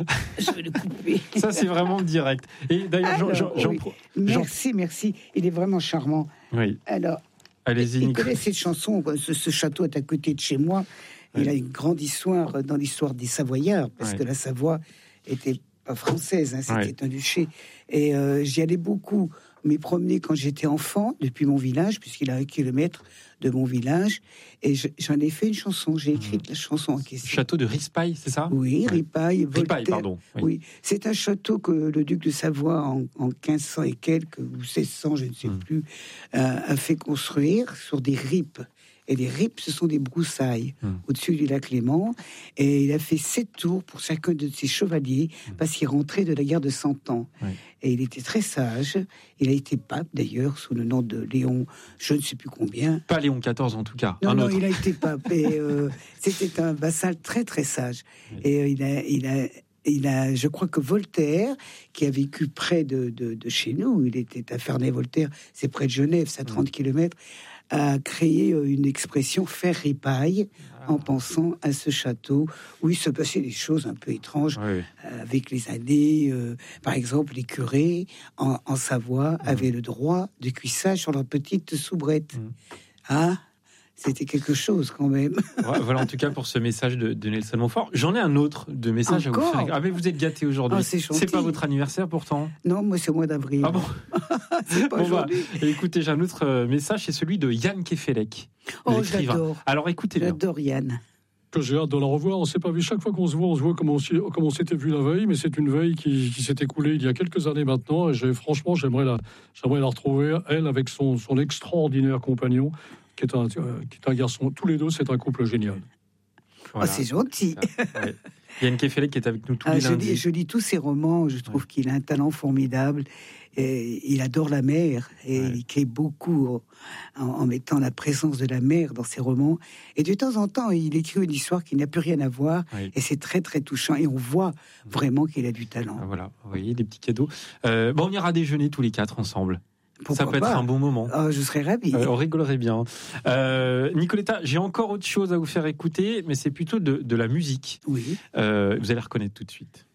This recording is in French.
Je vais le couper. Ça, c'est vraiment direct. Et d'ailleurs, Merci. Il est vraiment charmant. Oui. Alors, allez-y, il Nicolas. connaît cette chanson. Ce château est à côté de chez moi. Il a une grande histoire dans l'histoire des Savoyards, parce que la Savoie était pas française, c'était un duché. Et j'y allais beaucoup me promener quand j'étais enfant, depuis mon village, puisqu'il a 1 kilomètre de mon village. Et j'en ai fait une chanson. J'ai écrit la chanson en question. Château de Rispail, c'est ça? Oui, Ripaille, Voltaire. Ripaille, pardon. Oui, c'est un château que le duc de Savoie, en 1500 et quelques, ou 1600, je ne sais plus, a fait construire sur des ripes. Et les ripes, ce sont des broussailles au-dessus du lac Léman. Et il a fait 7 tours pour chacun de ses chevaliers, parce qu'il rentrait de la guerre de 100 ans. Et il était très sage. Il a été pape, d'ailleurs, sous le nom de Léon, je ne sais plus combien. Pas Léon XIV, en tout cas. Non, il a été pape. Et c'était un vassal très, très sage. Et il a, je crois que Voltaire, qui a vécu près de chez nous, il était à Ferney-Voltaire, c'est près de Genève, c'est à 30 kilomètres, a créé une expression faire ripaille en pensant à ce château où il se passait des choses un peu étranges avec les années. Par exemple, les curés en Savoie avaient le droit de cuissage sur leur petite soubrette. C'était quelque chose quand même. Voilà, en tout cas pour ce message de Nelson Montfort. J'en ai un autre de message encore à vous faire. Ah mais vous êtes gâtés aujourd'hui. C'est pas votre anniversaire pourtant. Non, moi c'est au mois d'avril. Ah bon? C'est pas aujourd'hui. Écoutez, j'ai un autre message, c'est celui de Yann Kefelec, l'écrivain. J'adore. Alors écoutez bien. J'adore Yann. Que j'ai hâte de la revoir. On ne s'est pas vu. Chaque fois qu'on se voit comme on s'était vu la veille, mais c'est une veille qui s'est écoulée il y a quelques années maintenant. Et franchement, j'aimerais la retrouver, elle, avec son extraordinaire compagnon, qui est un garçon. Tous les deux, c'est un couple génial. Voilà. C'est gentil. Ouais. Yann Kefelec qui est avec nous tous les lundis. Je lis tous ses romans. Je trouve qu'il a un talent formidable. Et il adore la mer. Et il crée beaucoup en mettant la présence de la mer dans ses romans. Et de temps en temps, il écrit une histoire qui n'a plus rien à voir. Et c'est très, très touchant. Et on voit vraiment qu'il a du talent. Voilà, vous voyez, des petits cadeaux. On ira déjeuner tous les 4 ensemble. Pourquoi ça peut être un bon moment. Je serais ravi. On rigolerait bien. Nicoletta, j'ai encore autre chose à vous faire écouter, mais c'est plutôt de la musique. Oui. Vous allez reconnaître tout de suite.